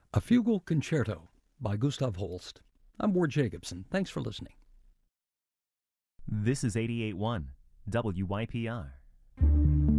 A Fugal Concerto by Gustav Holst. I'm Ward Jacobson. Thanks for listening. This is 88.1 WYPR.